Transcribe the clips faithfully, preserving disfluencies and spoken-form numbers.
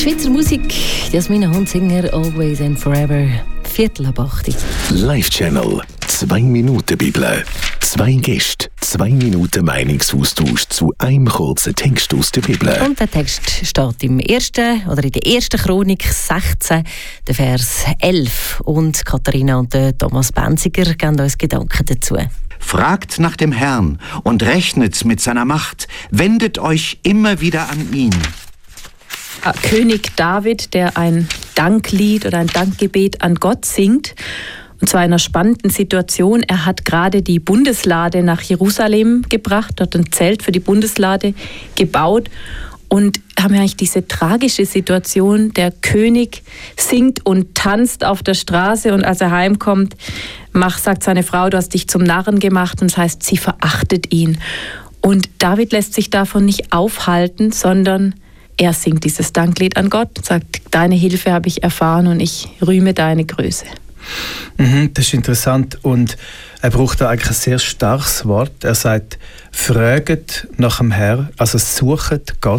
Schweizer Musik, Jasmina Hunzinger, Always and Forever, Viertel ab acht. Live-Channel, zwei Minuten Bibel. Zwei Gäste, zwei Minuten Meinungsaustausch zu einem kurzen Text aus der Bibel. Und der Text steht im ersten, oder in der ersten Chronik sechzehn, der Vers elf. Und Katharina und Thomas Benziger geben uns Gedanken dazu. Fragt nach dem Herrn und rechnet mit seiner Macht. Wendet euch immer wieder an ihn. König David, der ein Danklied oder ein Dankgebet an Gott singt. Und zwar in einer spannenden Situation. Er hat gerade die Bundeslade nach Jerusalem gebracht, dort ein Zelt für die Bundeslade gebaut. Und haben wir eigentlich diese tragische Situation, der König singt und tanzt auf der Straße und als er heimkommt, mach, sagt seine Frau, du hast dich zum Narren gemacht, und das heißt, sie verachtet ihn. Und David lässt sich davon nicht aufhalten, sondern er singt dieses Danklied an Gott und sagt, deine Hilfe habe ich erfahren und ich rühme deine Größe. Mhm, das ist interessant, und er braucht da eigentlich ein sehr starkes Wort. Er sagt, fragt nach dem Herrn, also sucht Gott.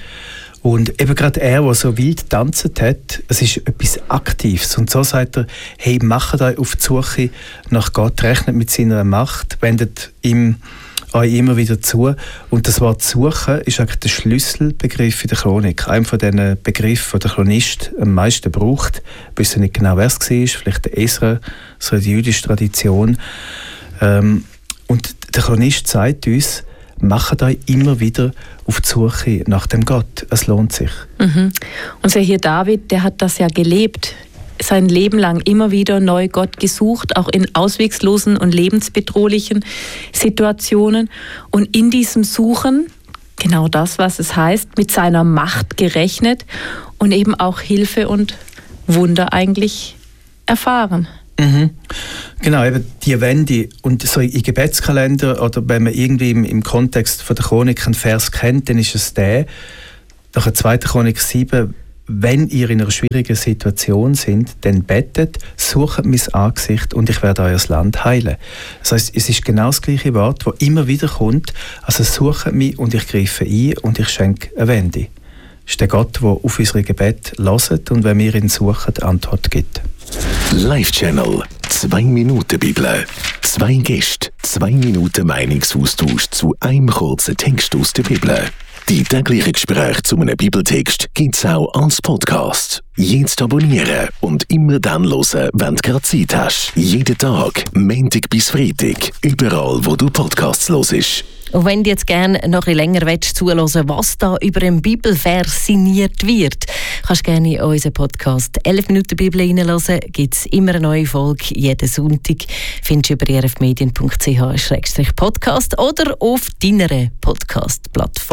Und eben gerade er, der so wild tanzt hat, es ist etwas Aktives. Und so sagt er, hey, macht euch auf die Suche nach Gott, rechnet mit seiner Macht, wendet ihm euch immer wieder zu. Und das Wort «suchen» ist eigentlich der Schlüsselbegriff in der Chronik. Einer von diesen Begriffen, den der Chronist am meisten braucht. Ich weiß nicht genau, wer es war, vielleicht der Esra, so die jüdische Tradition. Ähm, und der Chronist sagt uns, macht euch immer wieder auf die Suche nach dem Gott. Es lohnt sich. Mhm. Unser hier David, der hat das ja gelebt. Sein Leben lang immer wieder neu Gott gesucht, auch in ausweglosen und lebensbedrohlichen Situationen. Und in diesem Suchen, genau das, was es heißt, mit seiner Macht gerechnet und eben auch Hilfe und Wunder eigentlich erfahren. Mhm. Genau, eben die Wende. Und so im Gebetskalender oder wenn man irgendwie im, im Kontext von der Chronik einen Vers kennt, dann ist es der, nach der zweiten Chronik sieben, wenn ihr in einer schwierigen Situation seid, dann betet, sucht mein Angesicht und ich werde euer Land heilen. Das heisst, es ist genau das gleiche Wort, das immer wieder kommt. Also sucht mich und ich greife ein und ich schenke eine Wende. Das ist der Gott, der auf unsere Gebete hört und wenn wir ihn suchen, Antwort gibt. Live-Channel, zwei Minuten Bibel. Zwei Gäste, zwei Minuten Meinungsaustausch zu einem kurzen Text aus der Bibel. Die täglichen Gespräche zu einem Bibeltext gibt es auch als Podcast. Jetzt abonnieren und immer dann hören, wenn du gerade Zeit hast. Jeden Tag, Montag bis Freitag, überall wo du Podcasts hörst. Und wenn du jetzt gerne noch ein bisschen länger zuhören willst, was da über einen Bibelvers signiert wird, kannst du gerne in unseren Podcast elf Minuten Bibel reinhören. Gibt es immer eine neue Folge, jeden Sonntag. Findest du über r f medien punkt c h slash podcast oder auf deiner Podcast-Plattform.